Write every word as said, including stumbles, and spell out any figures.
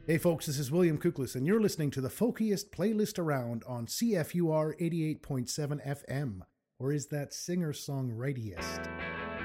Hey folks, this is William Kuklis, and you're listening to the folkiest playlist around on C F U R eighty-eight point seven F M. Or is that singer-songwriterist?